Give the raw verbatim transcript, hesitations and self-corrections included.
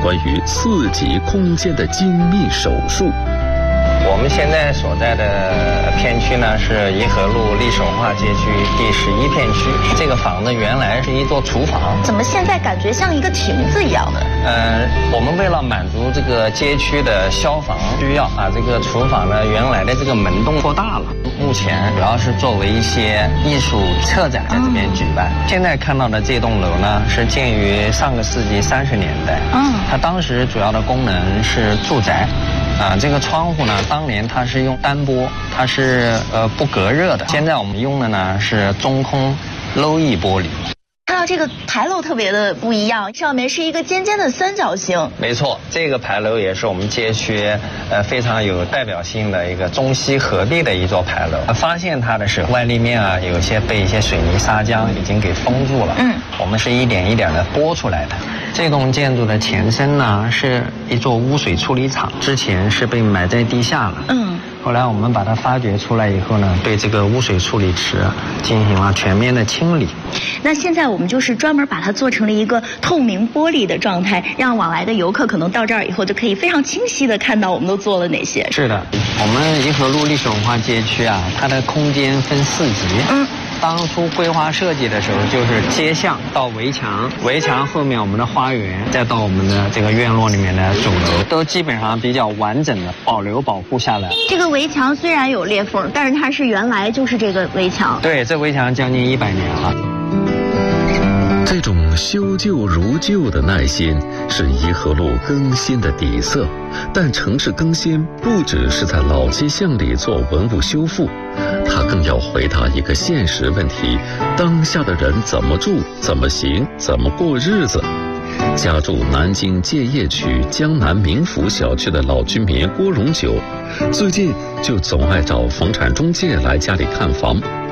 关于四级空间的精密手术。 我们现在所在的片区呢是颐和路历史文化街区第十一片区。这个房子原来是一座厨房， 怎么现在感觉像一个亭子一样的？ 呃，我们为了满足这个街区的消防需要，把这个厨房呢原来的这个门洞扩大了。目前主要是作为一些艺术策展在这边举办。嗯、现在看到的这栋楼呢是建于上个世纪三十年代，嗯，它当时主要的功能是住宅。啊，这个窗户呢，当年它是用单玻，它是呃不隔热的。现在我们用的呢是中空镂翼玻璃。 看到这个牌楼特别的不一样，上面是一个尖尖的三角形。 没错，这个牌楼也是我们街区呃非常有代表性的一个中西合璧的一座牌楼。发现它的时候，外立面啊有些被一些水泥砂浆已经给封住了。嗯，我们是一点一点的剥出来的。这栋建筑的前身呢是一座污水处理厂，之前是被埋在地下了。嗯，后来我们把它发掘出来以后呢，对这个污水处理池进行了全面的清理。 那现在我们就是专门把它做成了一个透明玻璃的状态，让往来的游客可能到这儿以后就可以非常清晰的看到我们都做了哪些。 是的，我们颐和路历史文化街区啊，它的空间分四级。嗯。当初规划设计的时候，就是街巷到围墙，围墙后面我们的花园，再到我们的这个院落里面的主楼，都基本上比较完整的保留保护下来。 这个围墙虽然有裂缝，但是它是原来就是这个围墙。 对，这围墙将近一百年了。 这种修旧如旧的耐心是颐和路更新的底色，但城市更新不只是在老街巷里做文物修复，它更要回答一个现实问题：当下的人怎么住、怎么行、怎么过日子？家住南京建邺区江南明府小区的老居民郭荣九，最近就总爱找房产中介来家里看房。